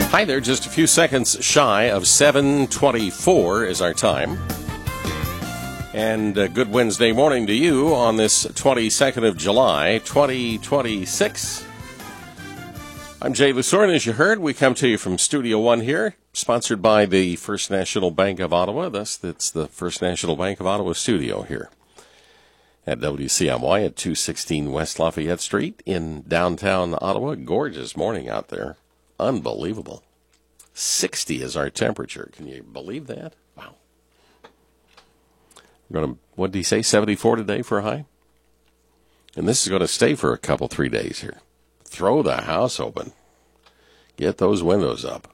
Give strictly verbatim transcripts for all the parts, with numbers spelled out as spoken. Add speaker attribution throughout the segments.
Speaker 1: Hi there, just a few seconds shy of seven twenty-four is our time. And a good Wednesday morning to you on this twenty-second of July, twenty twenty-six. I'm Jay Lusorn. As you heard, we come to you from Studio One here, sponsored by the First National Bank of Ottawa. Thus, it's the First National Bank of Ottawa studio here at W C M Y at two sixteen West Lafayette Street in downtown Ottawa. Gorgeous morning out there. Unbelievable. sixty is our temperature. Can you believe that? Wow. We're going to, what did he say, seventy-four today for a high? And this is going to stay for a couple, three days here. Throw the house open. Get those windows up.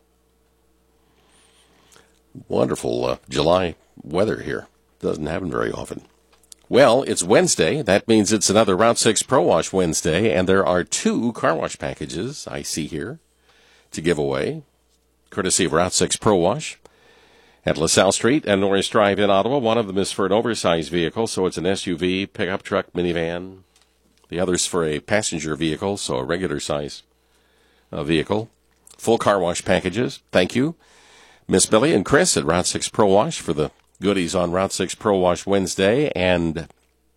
Speaker 1: Wonderful uh, July weather here. Doesn't happen very often. Well, it's Wednesday. That means it's another Route six Pro Wash Wednesday, and there are two car wash packages I see here to give away, courtesy of Route six Pro Wash at LaSalle Street and Norris Drive in Ottawa. One of them is for an oversized vehicle, so it's an S U V, pickup truck, minivan. The other's for a passenger vehicle, so a regular size uh, vehicle. Full car wash packages. Thank you, Miss Billy and Chris at Route six Pro Wash for the goodies on Route six Pro Wash Wednesday. And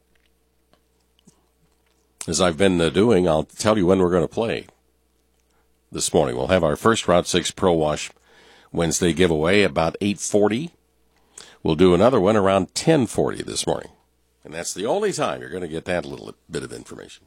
Speaker 1: as I've been uh, doing, I'll tell you when we're going to play this morning. We'll have our first Route six Pro Wash Wednesday giveaway about eight forty. We'll do another one around ten forty this morning. And that's the only time you're going to get that little bit of information.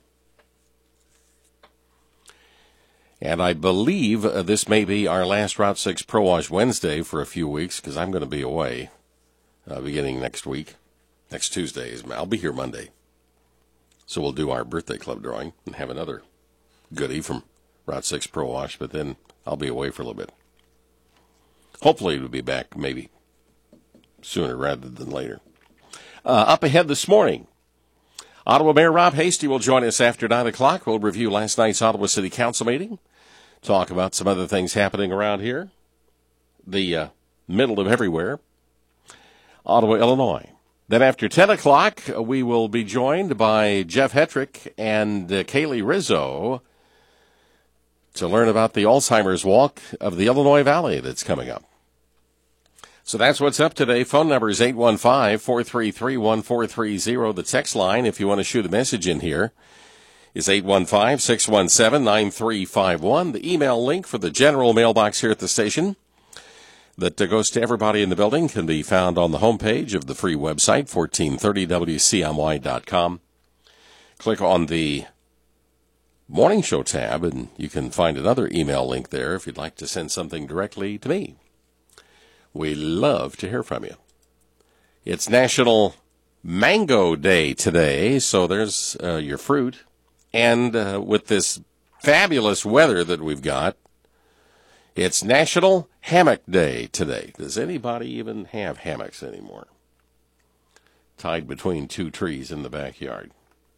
Speaker 1: And I believe uh, this may be our last Route six Pro Wash Wednesday for a few weeks, because I'm going to be away uh, beginning next week. Next Tuesday. I'll be here Monday. So we'll do our birthday club drawing and have another goodie from Route six Pro Wash, but then I'll be away for a little bit. Hopefully we'll be back maybe sooner rather than later. Uh, up ahead this morning, Ottawa Mayor Rob Hastie will join us after nine o'clock. We'll review last night's Ottawa City Council meeting, talk about some other things happening around here, the uh, middle of everywhere, Ottawa, Illinois. Then after ten o'clock, we will be joined by Jeff Hetrick and uh, Kaylee Rizzo to learn about the Alzheimer's Walk of the Illinois Valley that's coming up. So that's what's up today. Phone number is eight one five, four three three, one four three zero. The text line, if you want to shoot a message in here, is eight one five, six one seven, nine three five one. The email link for the general mailbox here at the station that goes to everybody in the building can be found on the homepage of the free website, fourteen thirty W C M Y dot com. Click on the Morning Show tab, and you can find another email link there if you'd like to send something directly to me. We love to hear from you. It's National Mango Day today, so there's uh, your fruit. And uh, with this fabulous weather that we've got, it's National Hammock Day today. Does anybody even have hammocks anymore? Tied between two trees in the backyard.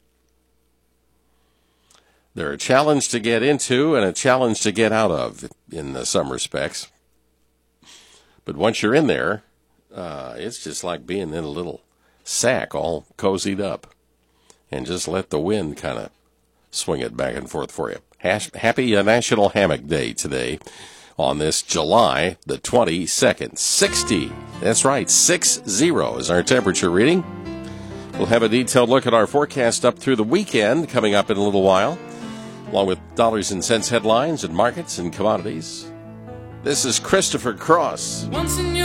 Speaker 1: They're a challenge to get into and a challenge to get out of in uh, some respects. But once you're in there, uh, it's just like being in a little sack all cozied up. And just let the wind kind of swing it back and forth for you. Hash- Happy uh, National Hammock Day today on this July the twenty-second. sixty. That's right, six zero is our temperature reading. We'll have a detailed look at our forecast up through the weekend coming up in a little while, along with dollars and cents headlines and markets and commodities. This is Christopher Cross. Once in your